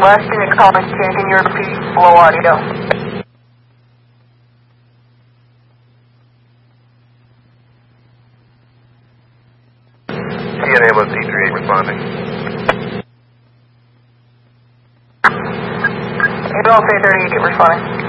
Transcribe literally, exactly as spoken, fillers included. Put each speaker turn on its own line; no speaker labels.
Last unit calling, can you repeat? Low audio.
T N A was E three eight responding.
Adolph eight thirty-eight responding.